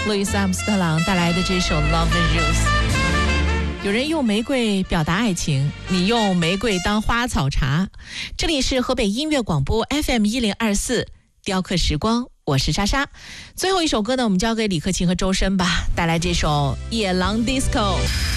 路易斯阿姆斯特朗带来的这首 Love and Rose。有人用玫瑰表达爱情，你用玫瑰当花草茶。这里是河北音乐广播 FM1024雕刻时光，我是莎莎。最后一首歌呢，我们交给李克勤和周深吧，带来这首夜郎 Disco。